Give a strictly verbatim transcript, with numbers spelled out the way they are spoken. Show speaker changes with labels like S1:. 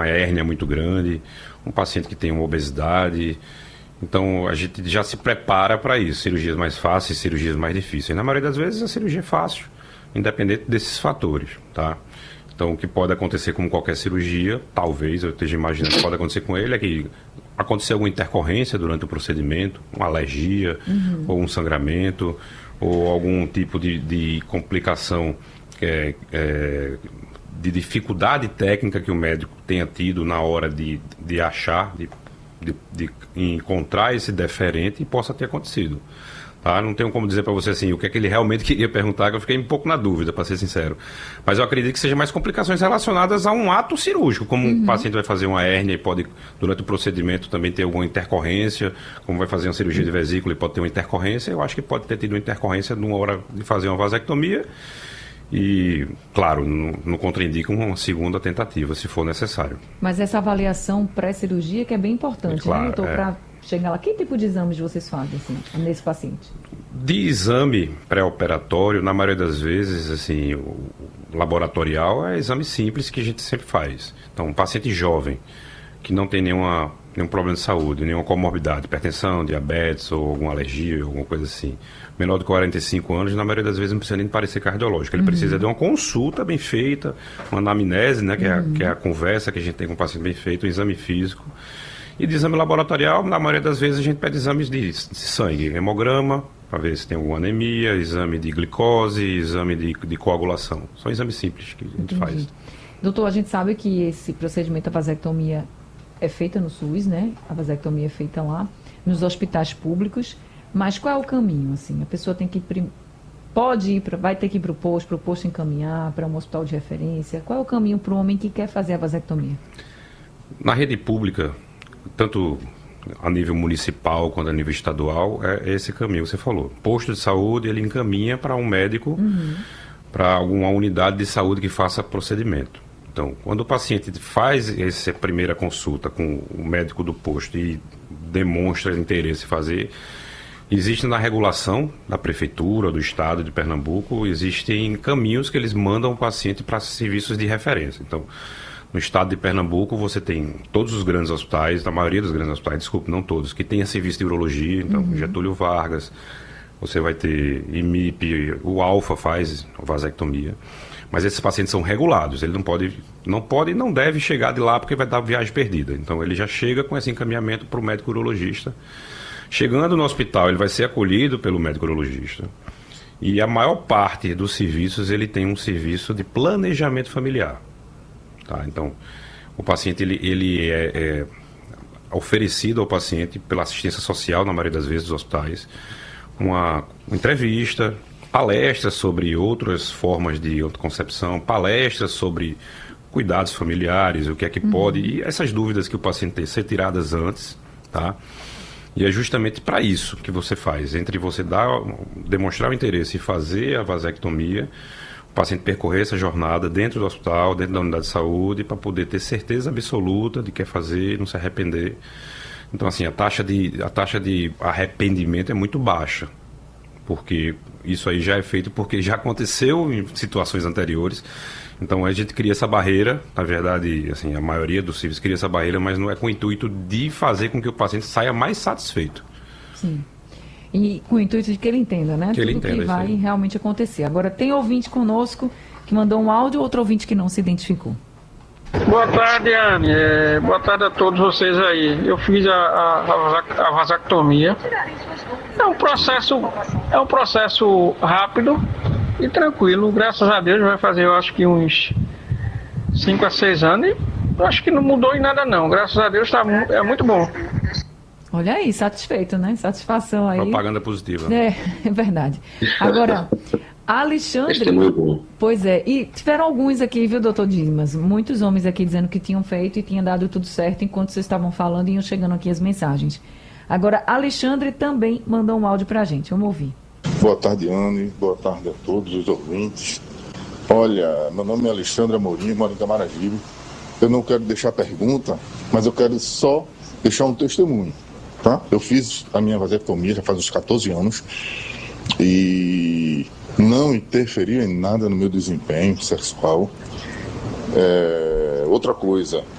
S1: uma hérnia muito grande, um paciente que tem uma obesidade. Então, a gente já se prepara para isso, cirurgias mais fáceis, cirurgias mais difíceis. Na maioria das vezes, a cirurgia é fácil, independente desses fatores, tá? Então, o que pode acontecer com qualquer cirurgia, talvez, eu esteja imaginando que pode acontecer com ele, é que acontecer alguma intercorrência durante o procedimento, uma alergia, uhum. ou um sangramento, ou algum tipo de, de complicação, é, é, de dificuldade técnica que o médico tenha tido na hora de, de achar, de, de, de encontrar esse deferente e possa ter acontecido. Tá? Não tenho como dizer para você assim, o que é que ele realmente queria perguntar, que eu fiquei um pouco na dúvida, para ser sincero. Mas eu acredito que sejam mais complicações relacionadas a um ato cirúrgico, como uhum. um paciente vai fazer uma hérnia e pode, durante o procedimento, também ter alguma intercorrência, como vai fazer uma cirurgia de vesícula e pode ter uma intercorrência, eu acho que pode ter tido uma intercorrência numa hora de fazer uma vasectomia e, claro, não, não contraindica uma segunda tentativa, se for necessário.
S2: Mas essa avaliação pré-cirurgia que é bem importante, é, claro, né, doutor, é... para chegar lá. Que tipo de exames vocês fazem assim, nesse paciente?
S1: De exame pré-operatório, na maioria das vezes, assim, o laboratorial é exame simples que a gente sempre faz. Então, um paciente jovem, que não tem nenhuma, nenhum problema de saúde, nenhuma comorbidade, hipertensão, diabetes ou alguma alergia, alguma coisa assim, menor de quarenta e cinco anos, na maioria das vezes não precisa nem parecer cardiológico. Ele uhum. precisa de uma consulta bem feita, uma anamnese, né, que, uhum. é a, que é a conversa que a gente tem com o paciente bem feito, um exame físico. E de exame laboratorial, na maioria das vezes a gente pede exames de, de sangue, hemograma, para ver se tem alguma anemia, exame de glicose, exame de, de coagulação. São exames simples que a gente Entendi. faz.
S2: Doutor, a gente sabe que esse procedimento, a vasectomia, é feita no SUS, né? A vasectomia é feita lá, nos hospitais públicos. Mas qual é o caminho, assim? A pessoa tem que ir, pode ir, pra, vai ter que ir para o posto, para o posto encaminhar, para um hospital de referência. Qual é o caminho para o homem que quer fazer a vasectomia?
S1: Na rede pública, tanto a nível municipal quanto a nível estadual, é esse caminho que você falou. Posto de saúde, ele encaminha para um médico, uhum. para alguma unidade de saúde que faça procedimento. Então, quando o paciente faz essa primeira consulta com o médico do posto e demonstra interesse em fazer, existe na regulação da prefeitura, do estado de Pernambuco, existem caminhos que eles mandam o paciente para serviços de referência. Então, no estado de Pernambuco, você tem todos os grandes hospitais, na maioria dos grandes hospitais, desculpe, não todos, que tenha serviço de urologia, então uhum. Getúlio Vargas, você vai ter I M I P, o Alfa faz vasectomia, mas esses pacientes são regulados, ele não pode, não pode e não deve chegar de lá porque vai dar viagem perdida. Então ele já chega com esse encaminhamento para o médico urologista. Chegando no hospital, ele vai ser acolhido pelo médico urologista. E a maior parte dos serviços, ele tem um serviço de planejamento familiar. Tá, então, o paciente ele, ele é, é oferecido ao paciente pela assistência social, na maioria das vezes, dos hospitais, uma, uma entrevista, palestras sobre outras formas de anticoncepção, palestras sobre cuidados familiares, o que é que uhum. pode, e essas dúvidas que o paciente tem ser tiradas antes, tá? E é justamente para isso que você faz, entre você dar, demonstrar o interesse e fazer a vasectomia, o paciente percorrer essa jornada dentro do hospital, dentro da unidade de saúde, para poder ter certeza absoluta de que quer fazer, não se arrepender. Então, assim, a taxa de, a taxa de arrependimento é muito baixa, porque isso aí já é feito porque já aconteceu em situações anteriores. Então, a gente cria essa barreira, na verdade, assim, a maioria dos serviços cria essa barreira, mas não é com o intuito de fazer com que o paciente saia mais satisfeito.
S2: Sim. E com o intuito de que ele entenda, né?
S1: Que ele
S2: Tudo
S1: entenda,
S2: que vai realmente acontecer. Agora, tem ouvinte conosco que mandou um áudio, outro ouvinte que não se identificou.
S3: Boa tarde, Anne. É, boa tarde a todos vocês aí. Eu fiz a, a, a vasectomia. É um processo, é um processo rápido e tranquilo. Graças a Deus vai fazer, eu acho que uns cinco a seis anos. E eu acho que não mudou em nada não. Graças a Deus tá, é muito bom.
S2: Olha aí, satisfeito, né? Satisfação aí.
S1: Propaganda positiva.
S2: É, é verdade. Agora, Alexandre...
S4: É
S2: pois é, e tiveram alguns aqui, viu, doutor Dimas? Muitos homens aqui dizendo que tinham feito e tinha dado tudo certo enquanto vocês estavam falando e iam chegando aqui as mensagens. Agora, Alexandre também mandou um áudio pra gente. Vamos ouvir.
S4: Boa tarde, Anne. Boa tarde a todos os ouvintes. Olha, meu nome é Alexandre Amorim, moro em Camaragibe. Eu não quero deixar pergunta, mas eu quero só deixar um testemunho. Tá? Eu fiz a minha vasectomia já faz uns catorze anos e não interferiu em nada no meu desempenho sexual. É, outra coisa,